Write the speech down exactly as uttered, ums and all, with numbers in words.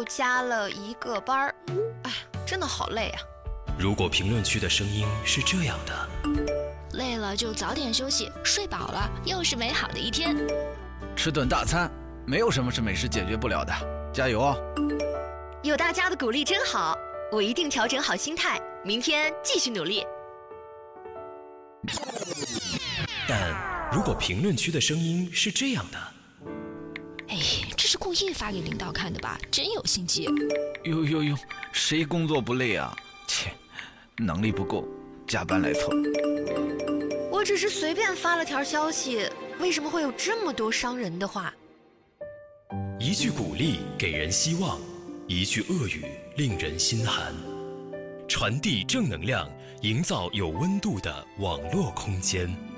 又加了一个班儿，哎，真的好累啊。 如果评论区的声音是这样的， 累了就早点休息，睡饱了又是美好的一天。 吃顿大餐，没有什么是美食解决不了的，加油哦！ 有大家的鼓励真好，我一定调整好心态，明天继续努力。 但如果评论区的声音是这样的， 哎，这是故意发给领导看的吧？真有心机。 呦呦呦，谁工作不累啊？切，能力不够，加班来凑。 我只是随便发了条消息，为什么会有这么多伤人的话？ 一句鼓励给人希望，一句恶语令人心寒。传递正能量，营造有温度的网络空间。